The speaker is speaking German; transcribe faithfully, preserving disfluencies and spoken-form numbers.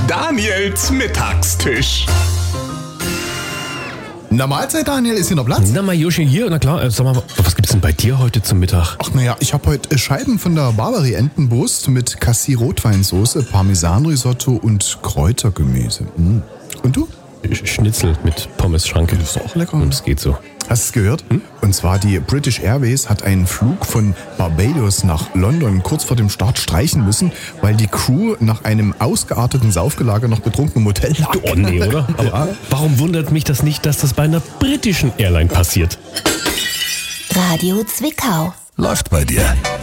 Daniels Mittagstisch. Na Mahlzeit, Daniel, ist hier noch Platz? Na, Majoschen hier, na klar, äh, sag mal, was gibt's denn bei dir heute zum Mittag? Ach naja, ich habe heute Scheiben von der Barbary Entenbrust mit Cassis-Rotweinsoße, Parmesanrisotto und Kräutergemüse. Mm. Und du? Schnitzel mit Pommes-Schranke. Das ist auch lecker. Und es geht so. Hast du es gehört? Hm? Und zwar die British Airways hat einen Flug von Barbados nach London kurz vor dem Start streichen müssen, weil die Crew nach einem ausgearteten Saufgelager noch betrunken im Hotel lag. Oh nee, oder? Aber ja. Warum wundert mich das nicht, dass das bei einer britischen Airline passiert? Radio Zwickau. Läuft bei dir.